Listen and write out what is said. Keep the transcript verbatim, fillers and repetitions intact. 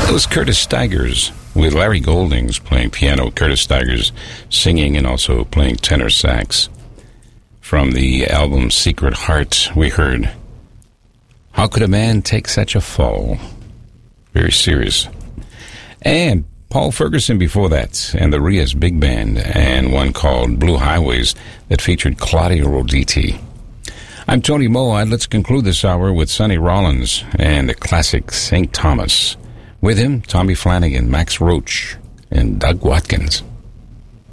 That was Curtis Stigers with Larry Goldings playing piano, Curtis Stigers singing and also playing tenor sax. From the album Secret Heart, we heard How Could a Man Take Such a Fall? Very serious. And Paul Ferguson before that, and the Rias Big Band, and one called Blue Highways that featured Claudio Roditi. I'm Tony Moad. Let's conclude this hour with Sonny Rollins and the classic Saint Thomas. With him, Tommy Flanagan, Max Roach, and Doug Watkins.